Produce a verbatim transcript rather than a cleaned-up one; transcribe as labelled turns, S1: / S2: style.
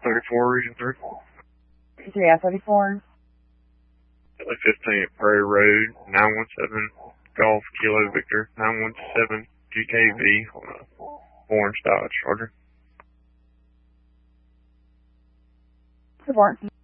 S1: thirty-four, Region three.
S2: three I thirty-four.
S1: L fifteen at Prairie Road, nine one seven Golf Kilo Victor, nine one seven G K V on a orange Dodge Charger.
S2: Support.